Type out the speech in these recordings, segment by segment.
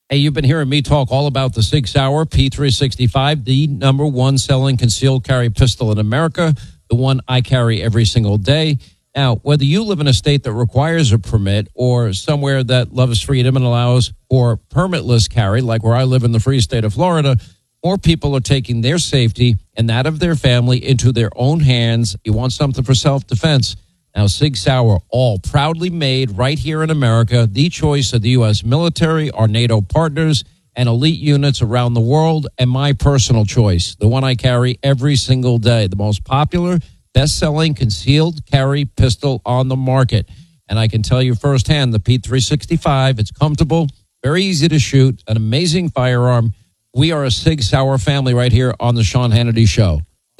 Hey, you've been hearing me talk all about the Sig Sauer P365, the number one selling concealed carry pistol in America, the one I carry every single day. Now, whether you live in a state that requires a permit or somewhere that loves freedom and allows for permitless carry, like where I live in the free state of Florida, more people are taking their safety and that of their family into their own hands. You want something for self-defense. Now, Sig Sauer, all proudly made right here in America, the choice of the U.S. military, our NATO partners, and elite units around the world, and my personal choice, the one I carry every single day, the most popular, best-selling concealed carry pistol on the market. And I can tell you firsthand, the P365, it's comfortable, very easy to shoot, an amazing firearm. We are a Sig Sauer family right here on the Sean Hannity Show. The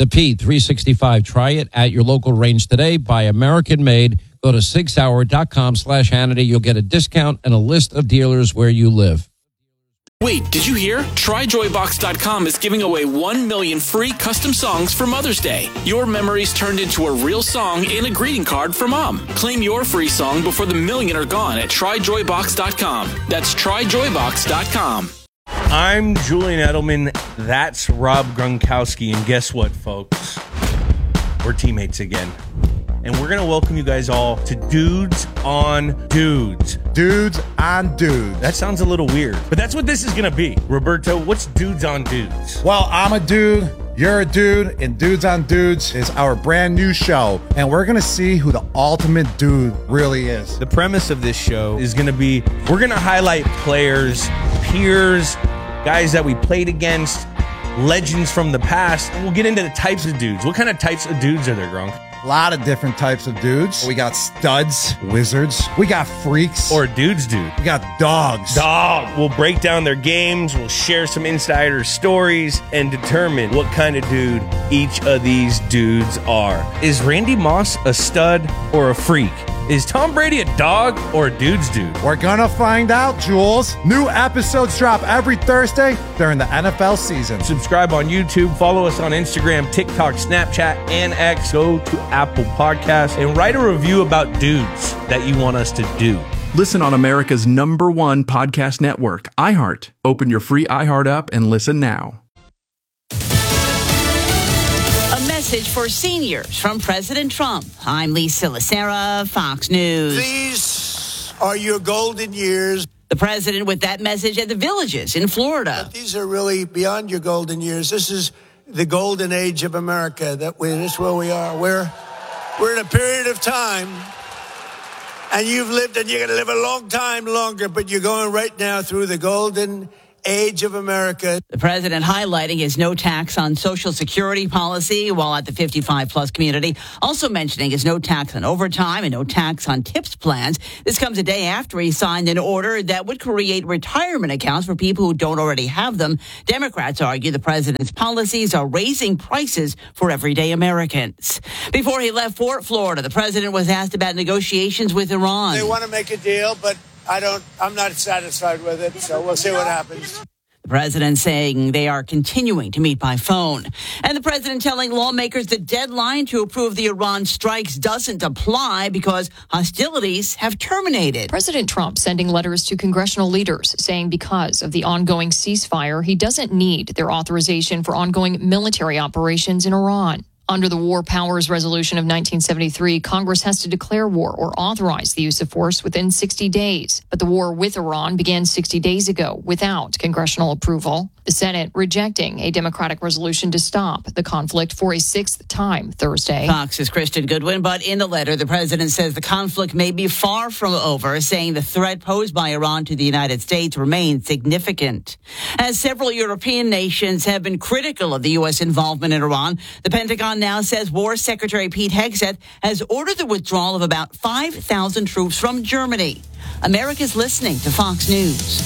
P365. Try it at your local range today. Buy American made. Go to sigsauer.com/Hannity. You'll get a discount and a list of dealers where you live. Wait, did you hear? TryJoyBox.com is giving away 1 million free custom songs for Mother's Day. Your memories turned into a real song in a greeting card for Mom. Claim your free song before the million are gone at TryJoyBox.com. That's TryJoyBox.com. I'm Julian Edelman. That's Rob Gronkowski. And guess what, folks? We're teammates again. And we're going to welcome you guys all to Dudes on Dudes. Dudes on Dudes. That sounds a little weird, but that's what this is going to be. Roberto, what's Dudes on Dudes? Well, I'm a dude. You're a dude, and Dudes on Dudes is our brand new show, and we're going to see who the ultimate dude really is. The premise of this show is going to be, we're going to highlight players, peers, guys that we played against, legends from the past, and we'll get into the types of dudes. What kind of types of dudes are there, Gronk? A lot of different types of dudes. We got studs, wizards. We got freaks. Or dudes. We got dogs. We'll break down their games. We'll share some insider stories and determine what kind of dude each of these dudes are. Is Randy Moss a stud or a freak? Is Tom Brady a dog or a dude's dude? We're gonna find out, Jules. New episodes drop every Thursday during the NFL season. Subscribe on YouTube, follow us on Instagram, TikTok, Snapchat, and X. Go to Apple Podcasts and write a review about dudes that you want us to do. Listen on America's #1 podcast network, iHeart. Open your free iHeart app and listen now. Message for seniors from President Trump. I'm Lisa Lacera, Fox News. These are your golden years. The president with that message at the Villages in Florida. But these are really beyond your golden years. This is the golden age of America. This is where we are. We're in a period of time, and you've lived, and you're going to live a long time longer, but you're going right now through the golden age of America. The president highlighting his no tax on Social Security policy while at the 55-plus community, also mentioning his no tax on overtime and no tax on tips plans. This comes a day after he signed an order that would create retirement accounts for people who don't already have them. Democrats argue the president's policies are raising prices for everyday Americans. Before he left for Florida, the president was asked about negotiations with Iran. They want to make a deal, but I'm not satisfied with it, so we'll see what happens. The president saying they are continuing to meet by phone. And the president telling lawmakers the deadline to approve the Iran strikes doesn't apply because hostilities have terminated. President Trump sending letters to congressional leaders saying because of the ongoing ceasefire, he doesn't need their authorization for ongoing military operations in Iran. Under the War Powers Resolution of 1973, Congress has to declare war or authorize the use of force within 60 days. But the war with Iran began 60 days ago without congressional approval. The Senate rejecting a Democratic resolution to stop the conflict for a sixth time Thursday. Fox's Christian Goodwin, but in the letter, the president says the conflict may be far from over, saying the threat posed by Iran to the United States remains significant. As several European nations have been critical of the U.S. involvement in Iran, the Pentagon now says War Secretary Pete Hegseth has ordered the withdrawal of about 5,000 troops from Germany. America's listening to Fox News.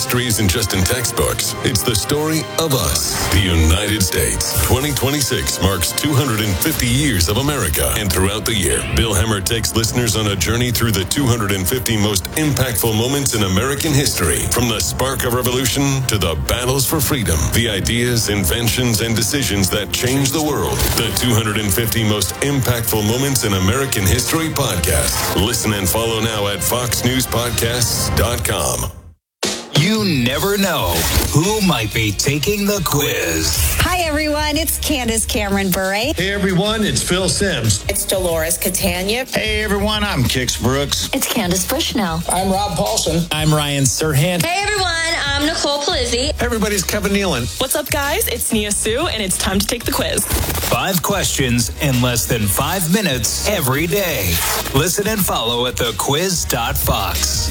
history isn't just in textbooks. It's the story of us, the United States. 2026 marks 250 years of America. And throughout the year, Bill Hemmer takes listeners on a journey through the 250 most impactful moments in American history. From the spark of revolution to the battles for freedom, the ideas, inventions, and decisions that changed the world. The 250 most impactful moments in American history podcast. Listen and follow now at foxnewspodcasts.com. You never know who might be taking the quiz. Hi, everyone. It's Candace Cameron Bure. Hey, everyone. It's Phil Sims. It's Dolores Catania. Hey, everyone. I'm Kix Brooks. It's Candace Bushnell. I'm Rob Paulson. I'm Ryan Serhant. Hey, everyone. I'm Nicole Palizzi. Everybody's Kevin Nealon. What's up, guys? It's Nia Sue, and it's time to take the quiz. 5 questions in less than 5 minutes every day. Listen and follow at thequiz.fox.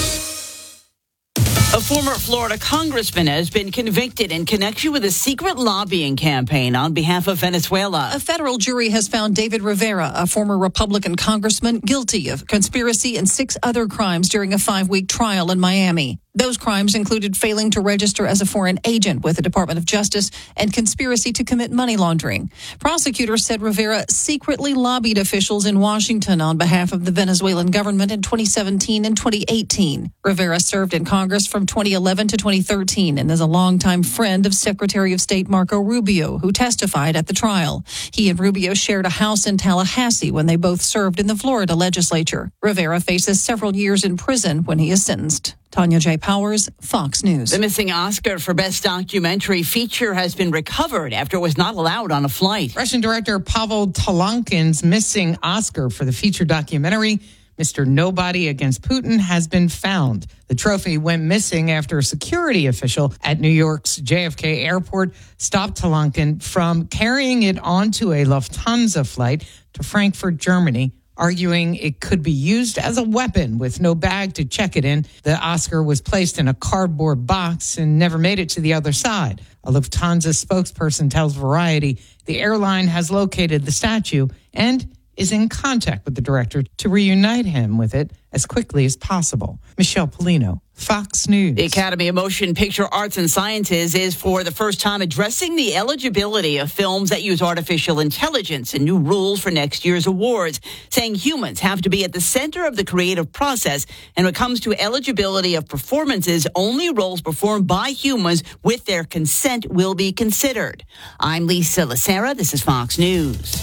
A former Florida congressman has been convicted in connection with a secret lobbying campaign on behalf of Venezuela. A federal jury has found David Rivera, a former Republican congressman, guilty of conspiracy and 6 other crimes during a 5-week trial in Miami. Those crimes included failing to register as a foreign agent with the Department of Justice and conspiracy to commit money laundering. Prosecutors said Rivera secretly lobbied officials in Washington on behalf of the Venezuelan government in 2017 and 2018. Rivera served in Congress from 2011 to 2013 and is a longtime friend of Secretary of State Marco Rubio, who testified at the trial. He and Rubio shared a house in Tallahassee when they both served in the Florida legislature. Rivera faces several years in prison when he is sentenced. Tanya J. Powers, Fox News. The missing Oscar for Best Documentary Feature has been recovered after it was not allowed on a flight. Russian director Pavel Talankin's missing Oscar for the feature documentary, Mr. Nobody Against Putin, has been found. The trophy went missing after a security official at New York's JFK airport stopped Talankin from carrying it onto a Lufthansa flight to Frankfurt, Germany, arguing it could be used as a weapon with no bag to check it in. The Oscar was placed in a cardboard box and never made it to the other side. A Lufthansa spokesperson tells Variety the airline has located the statue and is in contact with the director to reunite him with it as quickly as possible. Michelle Polino, Fox News. The Academy of Motion Picture Arts and Sciences is for the first time addressing the eligibility of films that use artificial intelligence and new rules for next year's awards, saying humans have to be at the center of the creative process. And when it comes to eligibility of performances, only roles performed by humans with their consent will be considered. I'm Lisa Lacera. This is Fox News.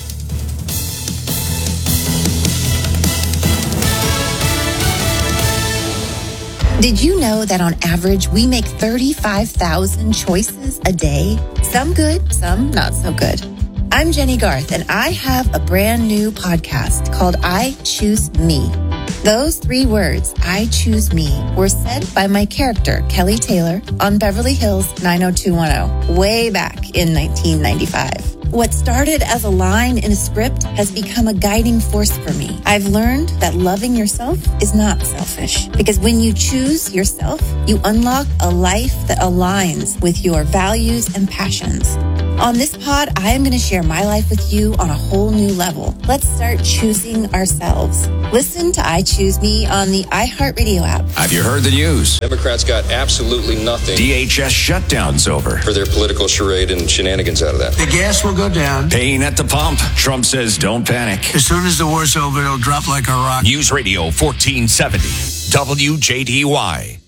Did you know that on average, we make 35,000 choices a day? Some good, some not so good. I'm Jenny Garth, and I have a brand new podcast called I Choose Me. Those 3 words, I choose me, were said by my character, Kelly Taylor, on Beverly Hills 90210, way back in 1995. What started as a line in a script has become a guiding force for me. I've learned that loving yourself is not selfish, because when you choose yourself, you unlock a life that aligns with your values and passions. On this pod, I am going to share my life with you on a whole new level. Let's start choosing ourselves. Listen to I Choose Me on the iHeartRadio app. Have you heard the news? Democrats got absolutely nothing. DHS shutdown's over. For their political charade and shenanigans out of that. The gas will go down. Pain at the pump. Trump says don't panic. As soon as the war's over, it'll drop like a rock. News Radio 1470. WJDY.